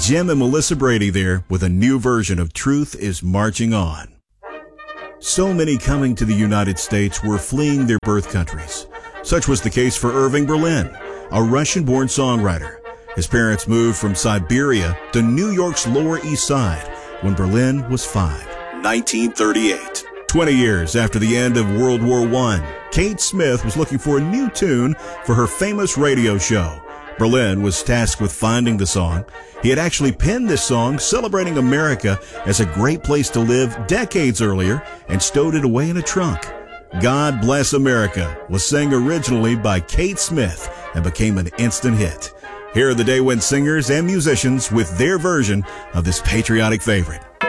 Jim and Melissa Brady there with a new version of Truth is Marching On. So many coming to the United States were fleeing their birth countries. Such was the case for Irving Berlin, a Russian-born songwriter. His parents moved from Siberia to New York's Lower East Side when Berlin was 5. 1938. 20 years after the end of World War I, Kate Smith was looking for a new tune for her famous radio show. Berlin was tasked with finding the song. He had actually penned this song celebrating America as a great place to live decades earlier and stowed it away in a trunk. God Bless America was sang originally by Kate Smith and became an instant hit. Here are the Day When singers and musicians with their version of this patriotic favorite.